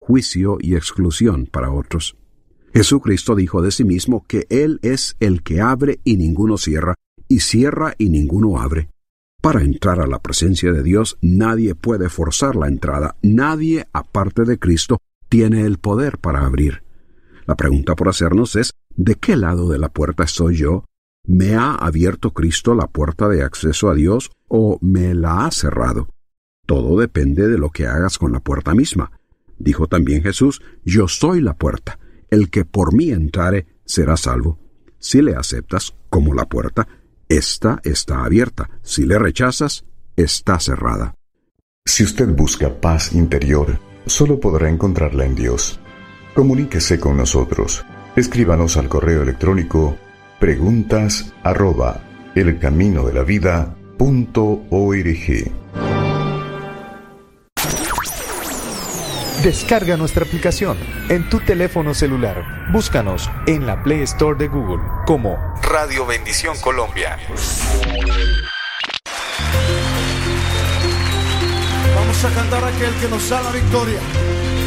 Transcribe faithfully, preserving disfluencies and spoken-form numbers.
juicio y exclusión para otros. Jesucristo dijo de sí mismo que Él es el que abre y ninguno cierra, y cierra y ninguno abre. Para entrar a la presencia de Dios, nadie puede forzar la entrada. Nadie, aparte de Cristo, tiene el poder para abrir. La pregunta por hacernos es, ¿de qué lado de la puerta estoy yo? ¿Me ha abierto Cristo la puerta de acceso a Dios o me la ha cerrado? Todo depende de lo que hagas con la puerta misma. Dijo también Jesús, yo soy la puerta. El que por mí entrare será salvo. Si le aceptas como la puerta, ésta está abierta. Si le rechazas, está cerrada. Si usted busca paz interior, solo podrá encontrarla en Dios. Comuníquese con nosotros. Escríbanos al correo electrónico preguntas arroba elcaminodelavida.org. Descarga nuestra aplicación en tu teléfono celular. Búscanos en la Play Store de Google como Radio Bendición Colombia. Vamos a cantar a aquel que nos da la victoria.